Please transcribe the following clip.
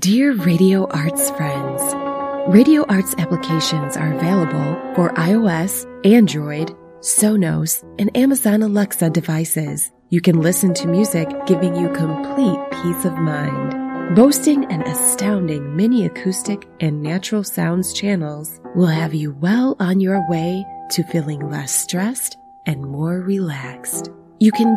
Dear Radio Arts friends, Radio Arts applications are available for iOS, Android, Sonos, and Amazon Alexa devices. You can listen to music giving you complete peace of mind. Boasting an astounding mini acoustic and natural sounds channels will have you well on your way to feeling less stressed and more relaxed. You can